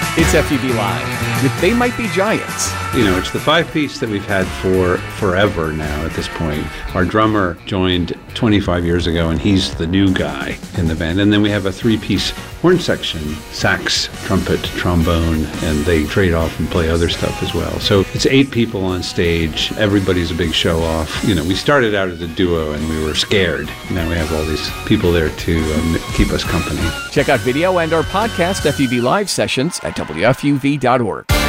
It's FUV Live with They Might Be Giants. You know, it's the five-piece that we've had for forever now at this point. Our drummer joined 25 years ago, and he's the new guy in the band. And then we have a three-piece horn section, sax, trumpet, trombone, and they trade off and play other stuff as well. So it's 8 people on stage. Everybody's a big show-off. You know, we started out as a duo, and we were scared. Now we have all these people there to keep us company. Check out video and our podcast FUV Live sessions at WFUV.org.